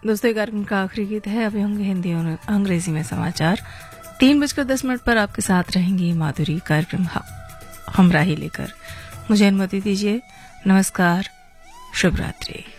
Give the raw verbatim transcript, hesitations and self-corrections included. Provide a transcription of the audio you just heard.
दोस्तों, ये कार्यक्रम का आखिरी गीत है। अभी होंगे हिंदी और अंग्रेजी में समाचार। तीन बजकर दस मिनट पर आपके साथ रहेंगी माधुरी, कार्यक्रम हमराही लेकर। मुझे अनुमति दीजिए। नमस्कार, शुभ रात्रि।